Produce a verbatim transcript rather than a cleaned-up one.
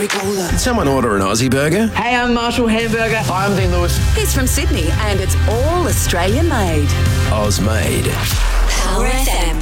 Gary Goldner. Did someone order an Aussie burger? Hey, I'm Marshall Hamburger. Hi, I'm Dean Lewis. He's from Sydney and it's all Australian made. Oz made. Power F M.